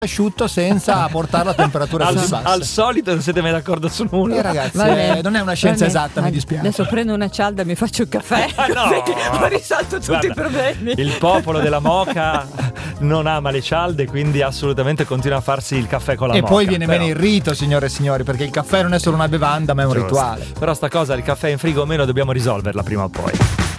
asciutto senza portarlo a temperature così basse. Al solito non siete mai d'accordo su nulla. Ragazzi, non è una scienza esatta, mi dispiace. Adesso prendo una cialda e mi faccio un caffè. No. Ho risolto tutti i problemi. Il popolo della moka non ama le cialde, quindi assolutamente continua a farsi il caffè con la moka. E poi viene meno il rito, signore e signori, perché il caffè non è solo una bevanda, ma è un rituale. Però sta cosa, il caffè in frigo o meno, dobbiamo risolverla prima o poi.